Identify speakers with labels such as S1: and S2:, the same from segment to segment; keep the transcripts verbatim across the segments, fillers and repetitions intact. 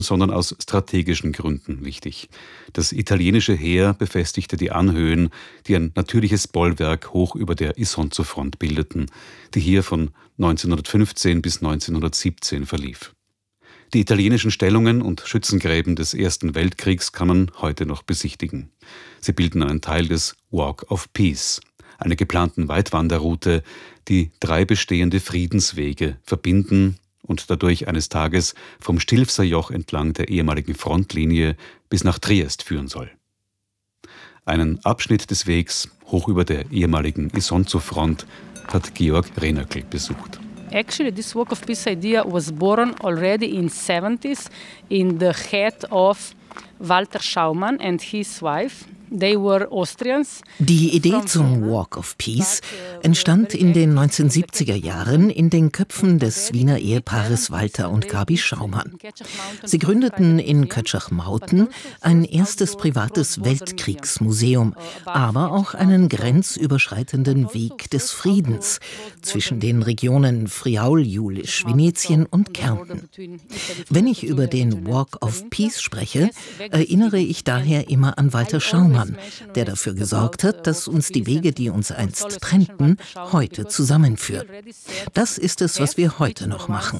S1: sondern aus strategischen Gründen wichtig. Das italienische Heer befestigte die Anhöhen, die ein natürliches Bollwerk hoch über der Isonzo-Front bildeten, die hier von neunzehnhundertfünfzehn bis neunzehnhundertsiebzehn verlief. Die italienischen Stellungen und Schützengräben des Ersten Weltkriegs kann man heute noch besichtigen. Sie bilden einen Teil des Walk of Peace, einer geplanten Weitwanderroute, die drei bestehende Friedenswege verbinden und dadurch eines Tages vom Stilfser Joch entlang der ehemaligen Frontlinie bis nach Triest führen soll. Einen Abschnitt des Wegs hoch über der ehemaligen Isonzo-Front hat Georg Renöckl besucht.
S2: Actually, this Walk of Peace idea was born already in seventies in the head of Walter Schaumann and his wife. They were Austrians.
S3: Die Idee zum Walk of Peace entstand in den neunzehnhundertsiebziger Jahren in den Köpfen des Wiener Ehepaares Walter und Gabi Schaumann. Sie gründeten in Kötschach-Mauten ein erstes privates Weltkriegsmuseum, aber auch einen grenzüberschreitenden Weg des Friedens zwischen den Regionen Friaul, Julisch, Venetien und Kärnten. Wenn ich über den Walk of Peace spreche, erinnere ich daher immer an Walter Schaumann, der dafür gesorgt hat, dass uns die Wege, die uns einst trennten, heute zusammenführen. Das ist es, was wir heute noch machen.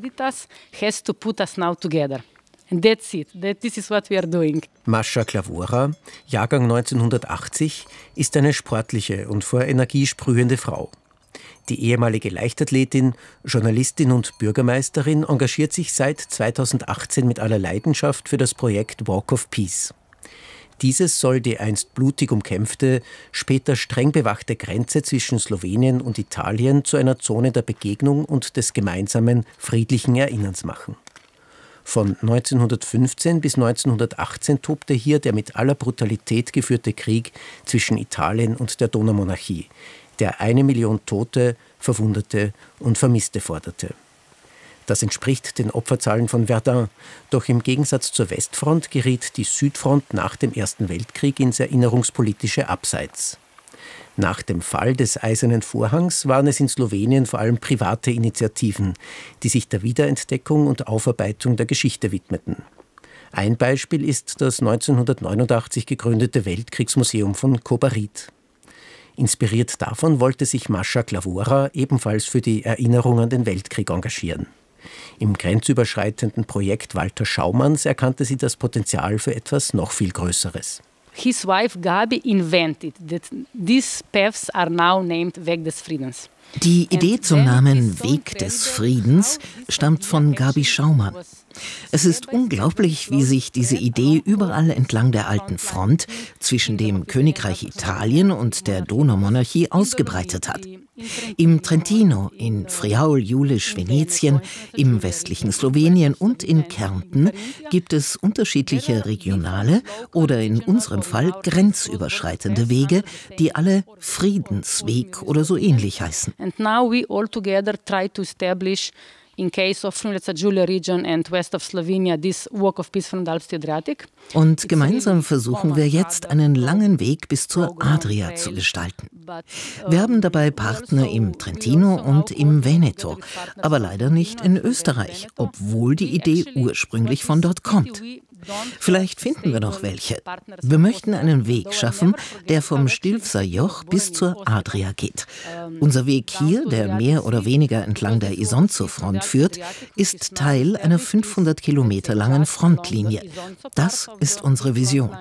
S4: Mascha Klavora, Jahrgang neunzehnhundertachtzig, ist eine sportliche und vor Energie sprühende Frau. Die ehemalige Leichtathletin, Journalistin und Bürgermeisterin engagiert sich seit zweitausendachtzehn mit aller Leidenschaft für das Projekt Walk of Peace. Dieses soll die einst blutig umkämpfte, später streng bewachte Grenze zwischen Slowenien und Italien zu einer Zone der Begegnung und des gemeinsamen friedlichen Erinnerns machen. Von neunzehnhundertfünfzehn bis neunzehnhundertachtzehn tobte hier der mit aller Brutalität geführte Krieg zwischen Italien und der Donaumonarchie, der eine Million Tote, Verwundete und Vermisste forderte. Das entspricht den Opferzahlen von Verdun. Doch im Gegensatz zur Westfront geriet die Südfront nach dem Ersten Weltkrieg ins erinnerungspolitische Abseits. Nach dem Fall des Eisernen Vorhangs waren es in Slowenien vor allem private Initiativen, die sich der Wiederentdeckung und Aufarbeitung der Geschichte widmeten. Ein Beispiel ist das neunzehnhundertneunundachtzig gegründete Weltkriegsmuseum von Kobarid. Inspiriert davon wollte sich Mascha Klavora ebenfalls für die Erinnerung an den Weltkrieg engagieren. Im grenzüberschreitenden Projekt Walter Schaumanns erkannte sie das Potenzial für etwas noch viel Größeres.
S2: His wife Gabi invented that these paths are now named Weg des Friedens.
S3: Die Idee zum Namen Weg des Friedens stammt von Gabi Schaumann. Es ist unglaublich, wie sich diese Idee überall entlang der alten Front zwischen dem Königreich Italien und der Donaumonarchie ausgebreitet hat. Im Trentino, in Friaul, Julisch, Venetien, im westlichen Slowenien und in Kärnten gibt es unterschiedliche regionale oder in unserem Fall grenzüberschreitende Wege, die alle Friedensweg oder so ähnlich heißen.
S2: And now we all together try to establish in case of Friulica Giulia region and west of Slovenia this Walk of Peace from the Alps to Adriatic.
S3: Und gemeinsam versuchen wir jetzt, einen langen Weg bis zur Adria zu gestalten. Wir haben dabei Partner im Trentino und im Veneto, aber leider nicht in Österreich, obwohl die Idee ursprünglich von dort kommt. Vielleicht finden wir noch welche. Wir möchten einen Weg schaffen, der vom Stilfser Joch bis zur Adria geht. Unser Weg hier, der mehr oder weniger entlang der Isonzo-Front führt, ist Teil einer fünfhundert Kilometer langen Frontlinie. Das ist unsere Vision.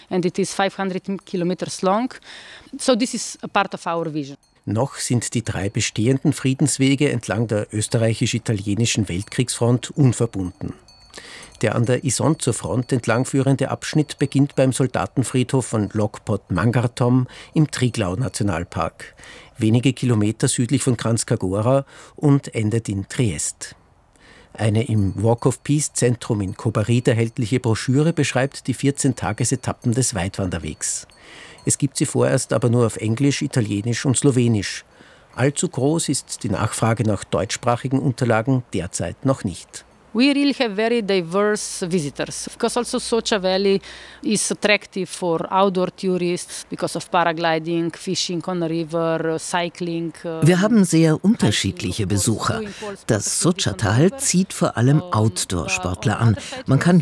S4: Noch sind die drei bestehenden Friedenswege entlang der österreichisch-italienischen Weltkriegsfront unverbunden. Der an der Isonzo-Front entlangführende Abschnitt beginnt beim Soldatenfriedhof von Lokpot-Mangartom im Triglau-Nationalpark, wenige Kilometer südlich von Kranjska und endet in Triest. Eine im Walk of Peace-Zentrum in Kobarid erhältliche Broschüre beschreibt die vierzehn Tagesetappen des Weitwanderwegs. Es gibt sie vorerst aber nur auf Englisch, Italienisch und Slowenisch. Allzu groß ist die Nachfrage nach deutschsprachigen Unterlagen derzeit noch nicht.
S2: We really have very diverse visitors because also Socha Valley is attractive for outdoor tourists because of paragliding, fishing on the river, cycling.
S3: Wir haben sehr unterschiedliche Besucher. Das Socha-Tal zieht vor allem Outdoor-Sportler an. Man kann